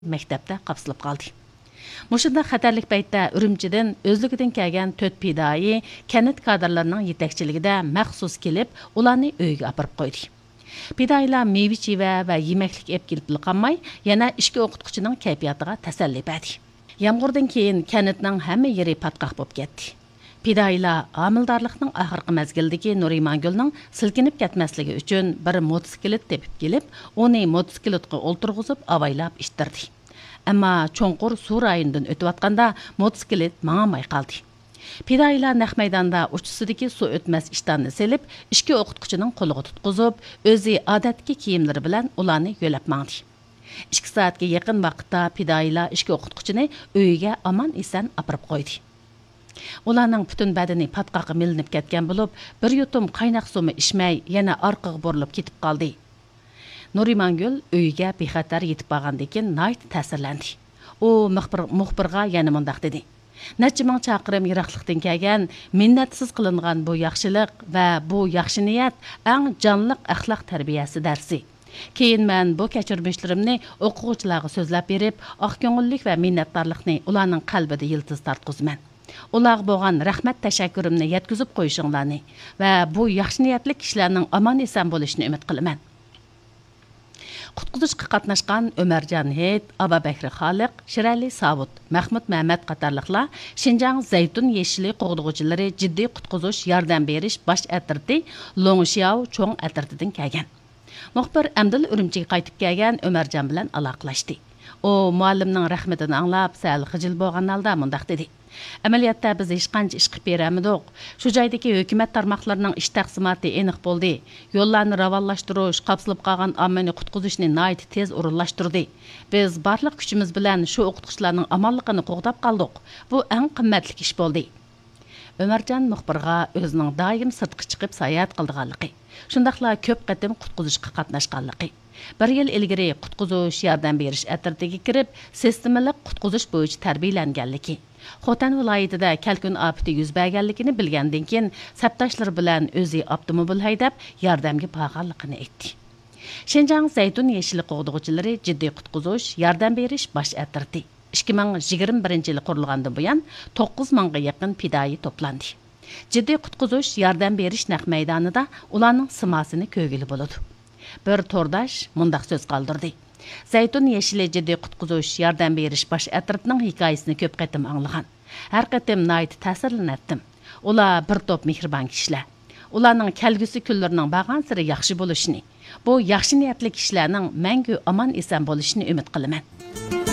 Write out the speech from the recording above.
maktabda qapsilib qoldi. Mushunda xatarlik paytda Urumchidan o'zligidan kelgan 4 pidoi kanit kadrlarining yetakchiligida maxsus kelib, ularni uyga apirib qo'ydi. Pidoilar meva-cheva va yemaklik ep kelib qolmay, yana ishki o'qituvchining kayfiyatiga tasalli berdi. Yomg'irdan keyin kanitning hamma yeri patqoq bo'lib ketdi. Pidoilar amildorlikning oxirgi mazgildagi Nurimangulning silkinib ketmasligi uchun bir motosiklet tepib kelib, uni motosikletga o'ltirg'izib avaylab ishtirdi. Ammo cho'nqur suv rayonidan o'tayotganda motosiklet mang'amay qoldi. Pidoilar naq maydonda uchisidagi suv o'tmas ishtanni selib, ishki o'qituvchining qo'liga tutqizib, o'zi odatdagi kiyimlari bilan ularni yo'lab mangdi. 2 soatga yaqin vaqtda pidoilar ishki o'qituvchini uyiga omon-eson apirib qo'ydi. Ularning butun badani patqoqqa milinib ketgan bo'lib, bir yutum qaynoq suvni ichmay, yana orqaga burilib ketib qoldi. Nurimangul uyiga bexatar yetib borgandan keyin nayt ta'sirlandi. U muxbirga yana mundaq dedi: "Necha ming chaqirim yiroqlikdan kelgan, minnatsiz qilingan bu yaxshilik va bu yaxshi niyat eng jonliq axloq tarbiyasi darsi. Keyin men bu kechirmishlarimni o'quvchilarga so'zlab berib, oq ko'ngillik va minnatdorlikni ularning qalbida yiltiz tortqizman. Ularga bo'lgan rahmat tashakkurimni yetkazib qo'yishinglarni va bu yaxshi niyatli kishilarning omon-eson bo'lishini umid qilaman." Qutquzishga qatnashgan Ömerjan Heyt, Ababakri Xaliq, Shirali Savut, Mahmud Mehmet qatorliqlar Şinjan Zaytun Yeşili qo'g'dug'uvchilari jiddiy qutquzish yordam berish bosh atirti Longxiao cho'ng atirtidan kelgan. Muxbir Amdil Urumchiga qaytib kelgan Ömerjan bilan aloqalashdi. O muallimning rahmatini anglab, sal xijil bo'lgan holda mundaq dedi: "Amaliyotda biz hech qancha ish qilib beramidik. Shu joydagi hukumat tarmoqlarining ish taqsimoti aniq bo'ldi. Yo'llarni ravonlashtirish, qapsilib qolgan ommani qutqizishni nihoyat tez o'rinlashtirdi. Biz barliq kuchimiz bilan shu o'qituvchilarning omonligini qo'g'dab qoldik. Bu eng qimmatli ish bo'ldi." Ömerjan muxbirga o'zining doim sirtqa chiqib sayohat qilganligi, shundaqla ko'p qatim qutqizishga qatnashganligi, 1 yil ilgari qutquzish yordam berish atirtiga kirib, sistemalik qutquzish bo'yicha tarbiyalanganligi, Xotan viloyatida kalkun ofati yuz berganligini bilgandan keyin sabdoshlari bilan o'zi avtomobil haydab yordamga borganligini aytdi. Şinjan Zaytun Yeşili qo'g'dug'uvchilari jiddiy qutquzish yordam berish bosh atirdi. 2021-yili qurilgandan buyon 9 mingga yaqin pidoi to'plandi. Jiddiy qutquzish yordam berish naq maydonida ularning simasini ko'gili bo'ladi. Bir to'rdosh mundaq so'z qoldirdi: "Zaytun Yeşili jiddiy qutquzish yordam berish bosh atirtining hikoyasini ko'p qatim anglagan. Har qatim nihoyat ta'sirlandim. Ular bir to'p mehribon kishilar. Ularning kelgusi kunlarining bag'an siri yaxshi bo'lishini, bu yaxshi niyatli kishilarning mangu omon eson bo'lishini umid qilaman."